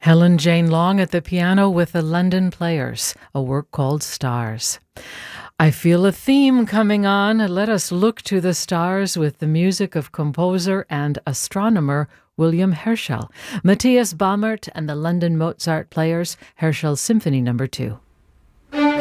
Helen Jane Long at the piano with the London Players, a work called Stars. I feel a theme coming on. Let us look to the stars with the music of composer and astronomer William Herschel. Matthias Baumert and the London Mozart Players, Herschel Symphony No. 2.